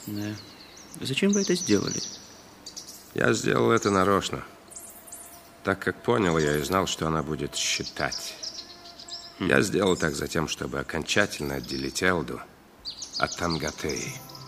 Да. Зачем вы это сделали? Я сделал это нарочно. Так как понял я и знал, что она будет считать. Я сделал так затем, чтобы окончательно отделить Элду от Тангатеи.